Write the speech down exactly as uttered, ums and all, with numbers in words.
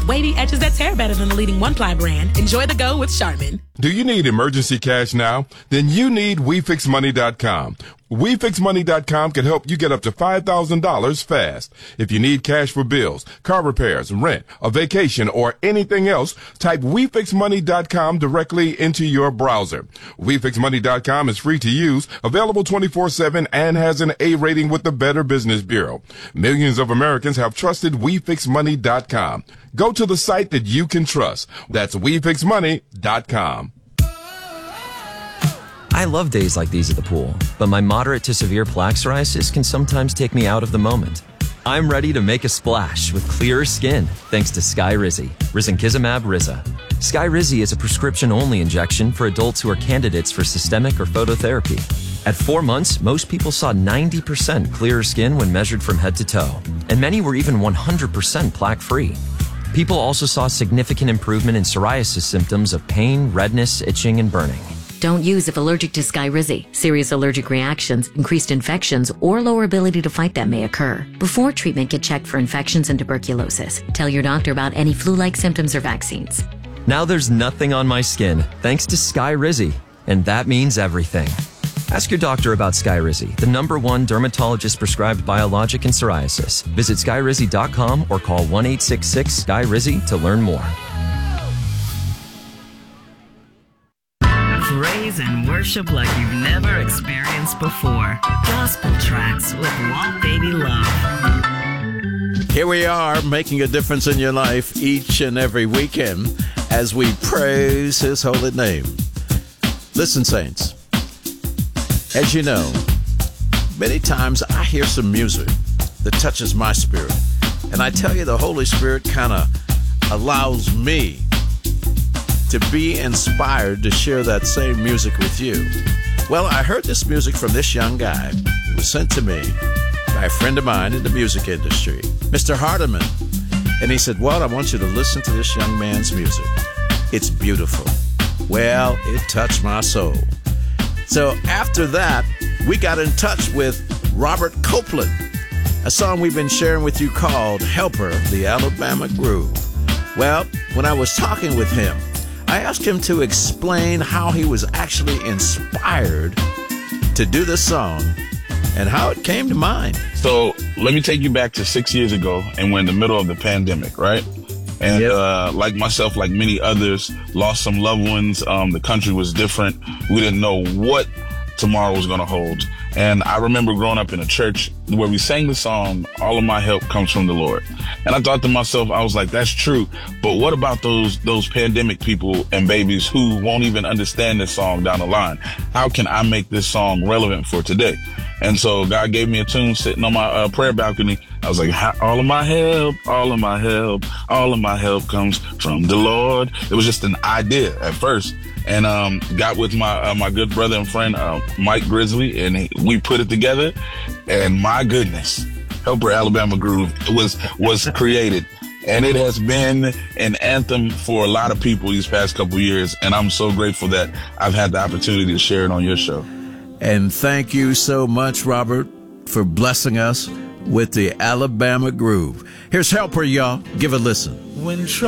with wavy edges that tear better than the leading one-ply brand. Enjoy the go with Charmin. Do you need emergency cash now? Then you need We Fix Money dot com. We Fix Money dot com can help you get up to five thousand dollars fast. If you need cash for bills, car repairs, rent, a vacation, or anything else, type We Fix Money dot com directly into your browser. We Fix Money dot com is free to use, available twenty-four seven, and has an A rating with the Better Business Bureau. Millions of Americans have trusted We Fix Money dot com. Go to the site that you can trust. That's We Fix Money dot com. I love days like these at the pool, but my moderate to severe plaque psoriasis can sometimes take me out of the moment. I'm ready to make a splash with clearer skin thanks to Skyrizi, risankizumab Riza. Skyrizi is a prescription-only injection for adults who are candidates for systemic or phototherapy. At four months, most people saw ninety percent clearer skin when measured from head to toe, and many were even one hundred percent plaque-free. People also saw significant improvement in psoriasis symptoms of pain, redness, itching, and burning. Don't use if allergic to Skyrizi. Serious allergic reactions, increased infections, or lower ability to fight them may occur. Before treatment, get checked for infections and tuberculosis. Tell your doctor about any flu-like symptoms or vaccines. Now there's nothing on my skin thanks to Skyrizi, and that means everything. Ask your doctor about Skyrizi, the number one dermatologist-prescribed biologic in psoriasis. Visit Skyrizi dot com or call one eight six six S K Y R I Z Y to learn more. Praise and worship like you've never experienced before. Gospel tracks with Walt Baby Love. Here we are, making a difference in your life each and every weekend as we praise His holy name. Listen, saints, as you know, many times I hear some music that touches my spirit. And I tell you, the Holy Spirit kind of allows me to be inspired to share that same music with you. Well, I heard this music from this young guy. It was sent to me by a friend of mine in the music industry, Mister Hardiman. And he said, "Well, I want you to listen to this young man's music. It's beautiful." Well, it touched my soul. So after that, we got in touch with Robert Copeland, a song we've been sharing with you called Helper, the Alabama Groove. Well, when I was talking with him, I asked him to explain how he was actually inspired to do this song and how it came to mind. So let me take you back to six years ago, and we're in the middle of the pandemic, right? And yep. uh, like myself, like many others, lost some loved ones. Um, the country was different. We didn't know what tomorrow was going to hold. And I remember growing up in a church where we sang the song, "All of my help comes from the Lord." And I thought to myself, I was like, that's true. But what about those those pandemic people and babies who won't even understand this song down the line? How can I make this song relevant for today? And so God gave me a tune sitting on my uh, prayer balcony. I was like, all of my help, all of my help, all of my help comes from the Lord. It was just an idea at first. And um, got with my uh, my good brother and friend, uh, Mike Grizzly, and he, we put it together. And my goodness, Helper Alabama Groove was was created. And it has been an anthem for a lot of people these past couple years. And I'm so grateful that I've had the opportunity to share it on your show. And thank you so much, Robert, for blessing us with the Alabama Groove. Here's Helper, y'all. Give a listen. When